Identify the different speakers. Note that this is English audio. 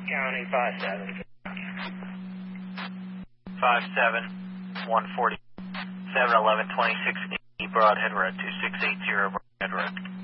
Speaker 1: County 57.
Speaker 2: 57, 140, 711, 26 Broadhead Road, 2680 Broadhead Road.